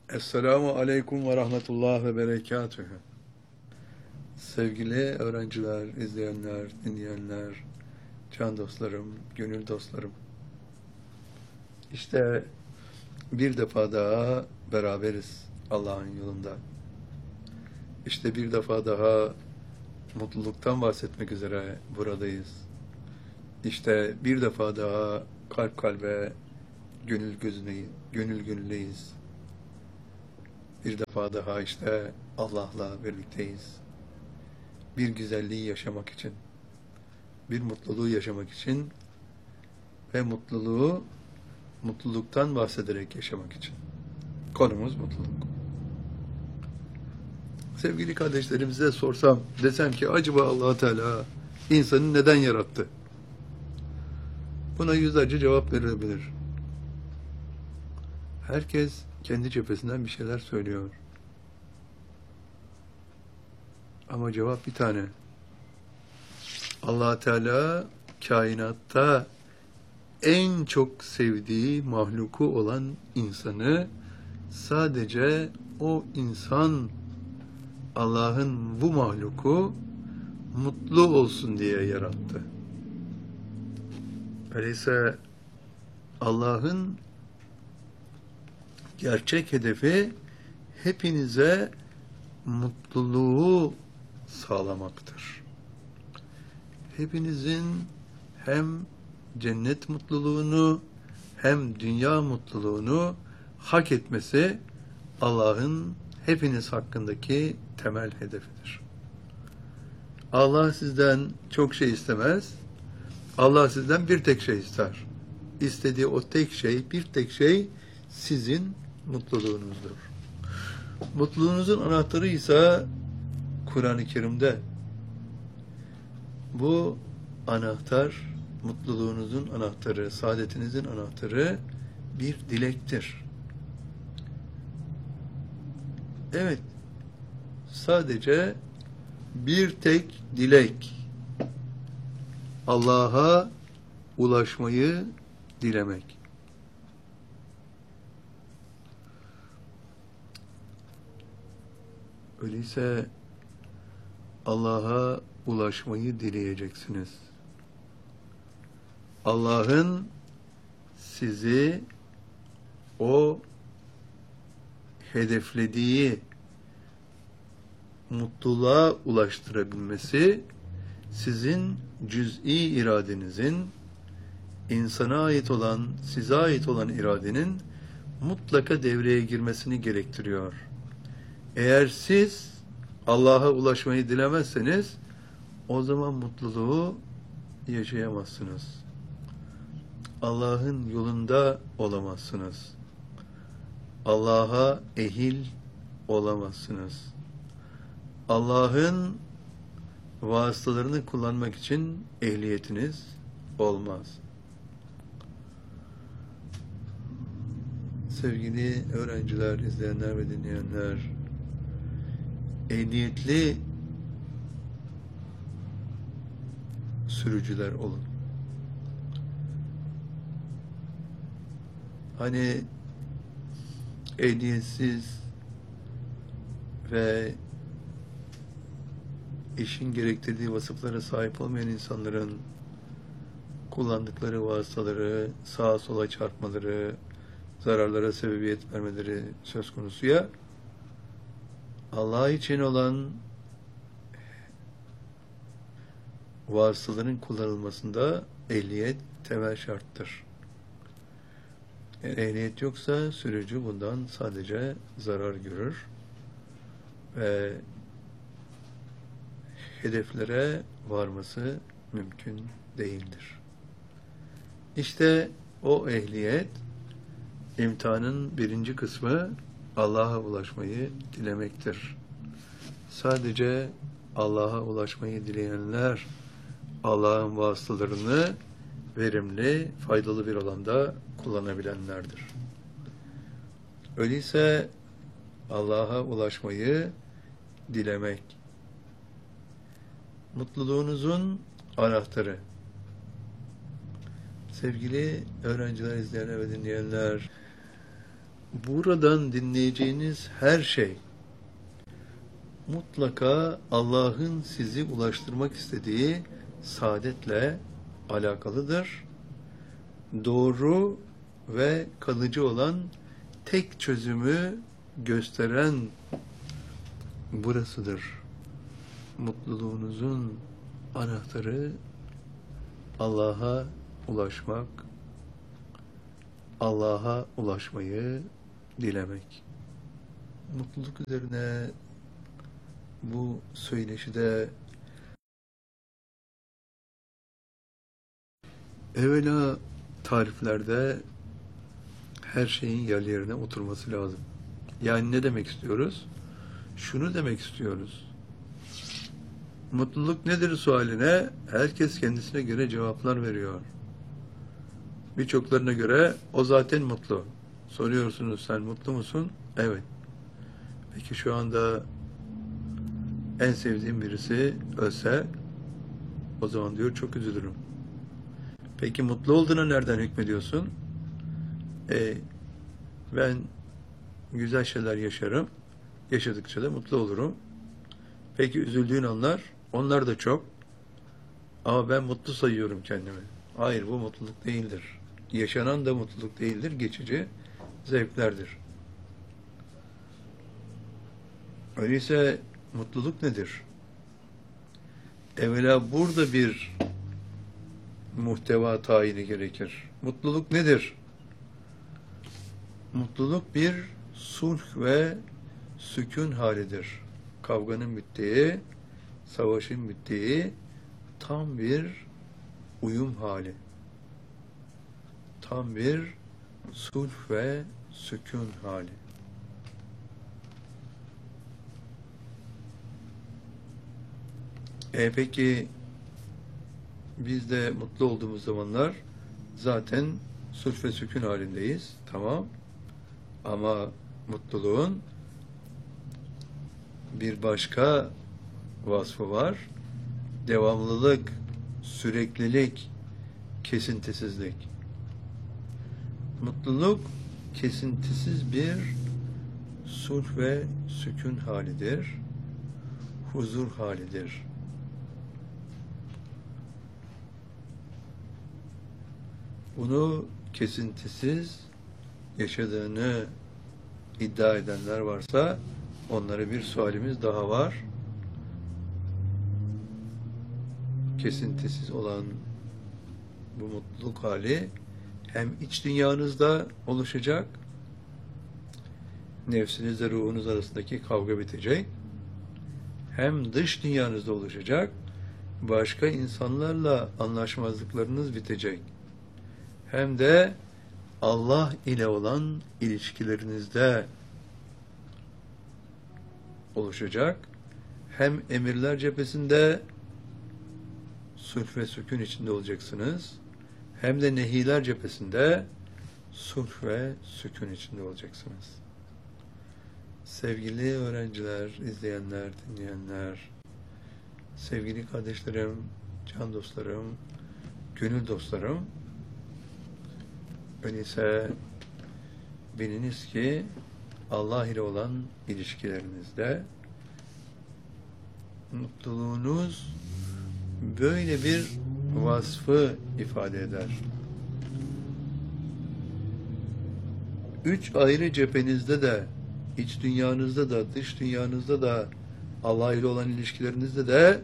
Esselamu Aleyküm ve Rahmetullah ve Berekatühü. Sevgili öğrenciler, izleyenler, dinleyenler, can dostlarım, gönül dostlarım. İşte bir defa daha beraberiz Allah'ın yolunda. İşte bir defa daha mutluluktan bahsetmek üzere buradayız. İşte bir defa daha kalp kalbe, gönül gönüldeyiz. Bir defa daha işte Allah'la birlikteyiz. Bir güzelliği yaşamak için, bir mutluluğu yaşamak için ve mutluluktan bahsederek yaşamak için. Konumuz mutluluk. Sevgili kardeşlerimize sorsam, desem ki acaba Allah Teala insanı neden yarattı? Buna yüzlerce cevap verilebilir. Herkes kendi cephesinden bir şeyler söylüyor. Ama cevap bir tane. Allah Teala kainatta en çok sevdiği mahluku olan insanı sadece o insan, Allah'ın bu mahluku mutlu olsun diye yarattı. Öyleyse Allah'ın gerçek hedefi hepinize mutluluğu sağlamaktır. Hepinizin hem cennet mutluluğunu hem dünya mutluluğunu hak etmesi Allah'ın hepiniz hakkındaki temel hedefidir. Allah sizden çok şey istemez. Allah sizden bir tek şey ister. İstediği o tek şey, bir tek şey sizin mutluluğunuzdur. Mutluluğunuzun anahtarı ise Kur'an-ı Kerim'de. Bu anahtar, mutluluğunuzun anahtarı, saadetinizin anahtarı bir dilektir. Evet, sadece bir tek dilek. Allah'a ulaşmayı dilemek. Öyleyse Allah'a ulaşmayı dileyeceksiniz. Allah'ın sizi o hedeflediği mutluluğa ulaştırabilmesi sizin cüz'i iradenizin, insana ait olan, size ait olan iradenin mutlaka devreye girmesini gerektiriyor. Eğer siz Allah'a ulaşmayı dilemezseniz o zaman mutluluğu yaşayamazsınız. Allah'ın yolunda olamazsınız. Allah'a ehil olamazsınız. Allah'ın vasıtalarını kullanmak için ehliyetiniz olmaz. Sevgili öğrenciler, izleyenler ve dinleyenler, ehliyetli sürücüler olun. Hani ehliyetsiz ve işin gerektirdiği vasıflara sahip olmayan insanların kullandıkları vasıtaları sağa sola çarpmaları, zararlara sebebiyet vermeleri söz konusu ya, Allah için olan vasıtaların kullanılmasında ehliyet temel şarttır. Eğer ehliyet yoksa sürücü bundan sadece zarar görür ve hedeflere varması mümkün değildir. İşte o ehliyet, imtihanın birinci kısmı Allah'a ulaşmayı dilemektir. Sadece Allah'a ulaşmayı dileyenler Allah'ın vasıtalarını verimli, faydalı bir alanda kullanabilenlerdir. Öyleyse Allah'a ulaşmayı dilemek, mutluluğunuzun anahtarı. Sevgili öğrenciler, izleyenler ve dinleyenler, buradan dinleyeceğiniz her şey mutlaka Allah'ın sizi ulaştırmak istediği saadetle alakalıdır. Doğru ve kalıcı olan tek çözümü gösteren burasıdır. Mutluluğunuzun anahtarı Allah'a ulaşmak, Allah'a ulaşmayı dilemek. Mutluluk üzerine bu söyleşide evvela tariflerde her şeyin yerlerine oturması lazım. Yani ne demek istiyoruz? Şunu demek istiyoruz. Mutluluk nedir sualine herkes kendisine göre cevaplar veriyor. Birçoklarına göre o zaten mutlu. Soruyorsunuz, sen mutlu musun? Evet. Peki şu anda en sevdiğim birisi ölse, o zaman diyor çok üzülürüm. Peki mutlu olduğuna nereden hükmediyorsun? Ben güzel şeyler yaşarım. Yaşadıkça da mutlu olurum. Peki üzüldüğün anlar? Onlar da çok. Ama ben mutlu sayıyorum kendimi. Hayır, bu mutluluk değildir. Yaşanan da mutluluk değildir. Geçici zevklerdir. Öyleyse mutluluk nedir? Evvela burada bir muhteva tayini gerekir. Mutluluk nedir? Mutluluk bir sulh ve sükun halidir. Kavganın bittiği, savaşın bittiği tam bir uyum hali. Tam bir sulh ve sükun hali. Peki biz de mutlu olduğumuz zamanlar zaten sulh ve sükun halindeyiz. Tamam. Ama mutluluğun bir başka vasfı var. Devamlılık, süreklilik, kesintisizlik. Mutluluk kesintisiz bir sulh ve sükun halidir. Huzur halidir. Bunu kesintisiz yaşadığını iddia edenler varsa onlara bir sualimiz daha var. Kesintisiz olan bu mutluluk hali hem iç dünyanızda oluşacak, nefsinizle ruhunuz arasındaki kavga bitecek, hem dış dünyanızda oluşacak, başka insanlarla anlaşmazlıklarınız bitecek, hem de Allah ile olan ilişkilerinizde oluşacak. Hem emirler cephesinde sulh ve sükun içinde olacaksınız, hem de nehiler cephesinde sulh ve sükun içinde olacaksınız. Sevgili öğrenciler, izleyenler, dinleyenler, sevgili kardeşlerim, can dostlarım, gönül dostlarım, öyleyse biliniz ki Allah ile olan ilişkilerinizde mutluluğunuz böyle bir vasfı ifade eder. 3 ayrı cephenizde de, iç dünyanızda da, dış dünyanızda da, Allah ile olan ilişkilerinizde de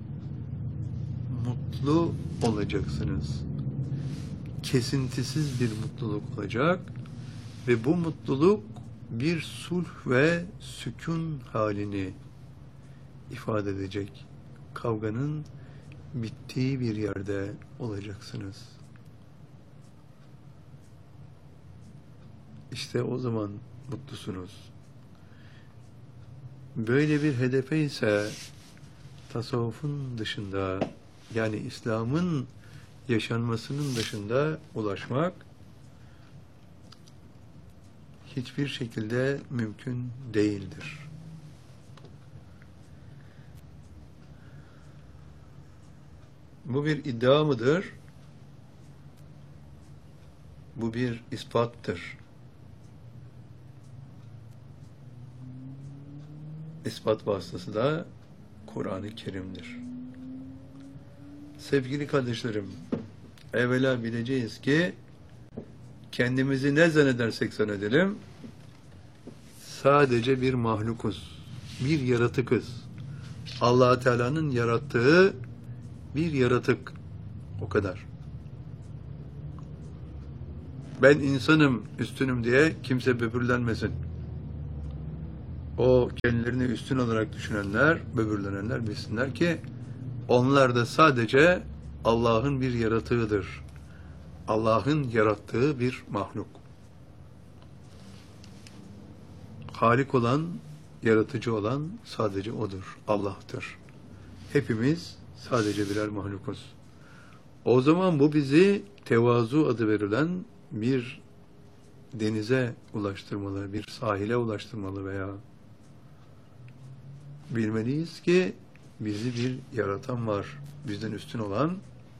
mutlu olacaksınız. Kesintisiz bir mutluluk olacak ve bu mutluluk bir sulh ve sükun halini ifade edecek. Kavganın bittiği bir yerde olacaksınız. İşte o zaman mutlusunuz. Böyle bir hedefe ise tasavvufun dışında, yani İslam'ın yaşanmasının dışında ulaşmak hiçbir şekilde mümkün değildir. Bu bir iddia mıdır? Bu bir ispattır. ispat vasıtası da Kur'an-ı Kerim'dir. Sevgili kardeşlerim, evvela bileceğiz ki kendimizi ne zannedersek zannedelim, sadece bir mahlukuz, bir yaratıkız. Allah Teala'nın yarattığı bir yaratık, o kadar. Ben insanım, üstünüm diye kimse böbürlenmesin. O kendilerini üstün olarak düşünenler, böbürlenenler bilsinler ki onlar da sadece Allah'ın bir yaratığıdır. Allah'ın yarattığı bir mahluk. Halik olan, yaratıcı olan sadece O'dur, Allah'tır. Hepimiz sadece birer mahlukuz. O zaman bu bizi tevazu adı verilen bir denize ulaştırmalı, bir sahile ulaştırmalı veya bilmeliyiz ki bizi bir yaratan var, bizden üstün olan,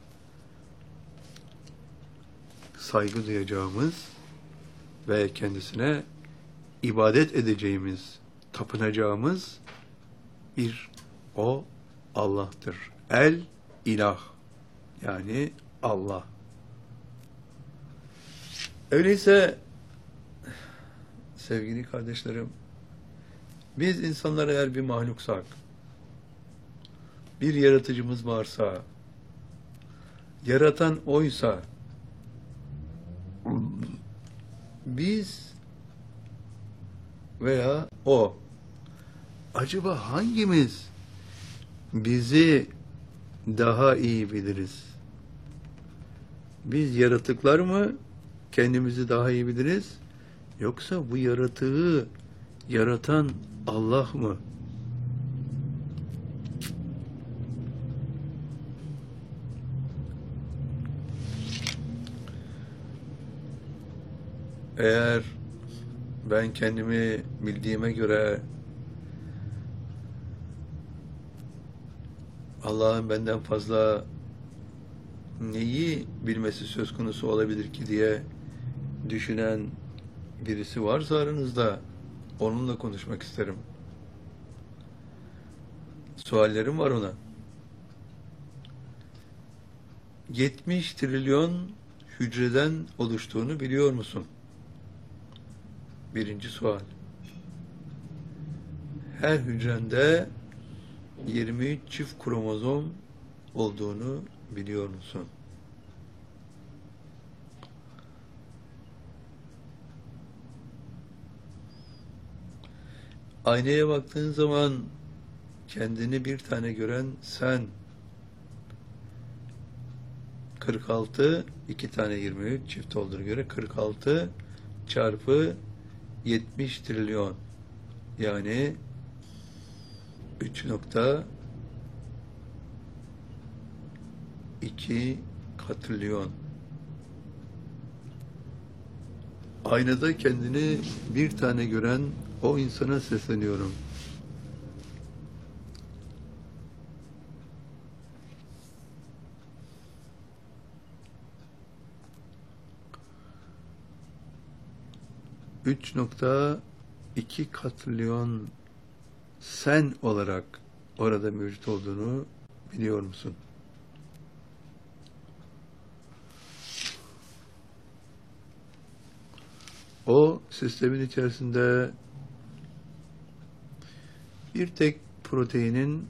saygı duyacağımız ve kendisine ibadet edeceğimiz, tapınacağımız bir o Allah'tır. El ilah, yani Allah. Öyleyse sevgili kardeşlerim, biz insanlar eğer bir mahluksak, bir yaratıcımız varsa, yaratan O'ysa, biz veya O, acaba hangimiz bizi daha iyi biliriz? Biz yaratıklar mı kendimizi daha iyi biliriz? Yoksa bu yaratığı yaratan Allah mı? Eğer ben kendimi bildiğime göre Allah'ın benden fazla neyi bilmesi söz konusu olabilir ki diye düşünen birisi varsa aranızda, onunla konuşmak isterim. Suallerim var ona. 70 trilyon hücreden oluştuğunu biliyor musun? Birinci sual. Her hücrende 23 çift kromozom olduğunu biliyor musun? Aynaya baktığın zaman kendini bir tane gören sen, 46, 2 tane 23 çift olduğuna göre 46 çarpı 70 trilyon, yani 3,2 katrilyon. Aynada kendini bir tane gören o insana sesleniyorum. ...3,2 katrilyon sen olarak orada mevcut olduğunu biliyor musun? O sistemin içerisinde bir tek proteinin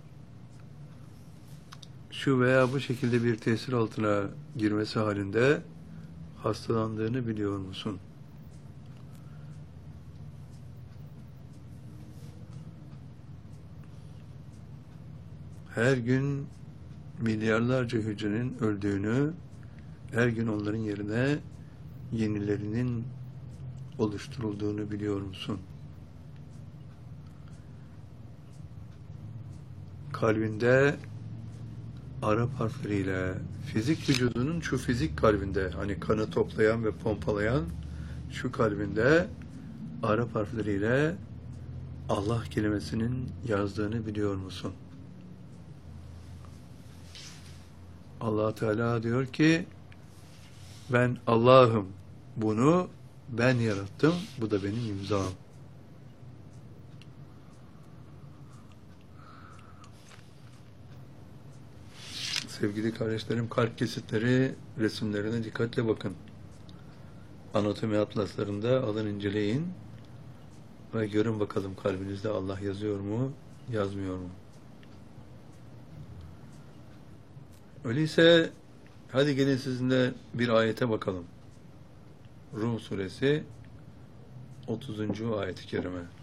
şu veya bu şekilde bir tesir altına girmesi halinde hastalandığını biliyor musun? Her gün milyarlarca hücrenin öldüğünü, her gün onların yerine yenilerinin oluşturulduğunu biliyor musun? Kalbinde Arap harfleriyle fizik vücudunun şu fizik kalbinde, hani kanı toplayan ve pompalayan şu kalbinde Arap harfleriyle Allah kelimesinin yazdığını biliyor musun? Allah Teala diyor ki ben Allah'ım, bunu ben yarattım, bu da benim imzam. Sevgili kardeşlerim, kalp kesitleri resimlerine dikkatle bakın. Anatomi atlaslarında alın, inceleyin ve görün bakalım kalbinizde Allah yazıyor mu, yazmıyor mu? Öyleyse hadi gelin sizinle bir ayete bakalım. Rum suresi 30. ayet-i kerime.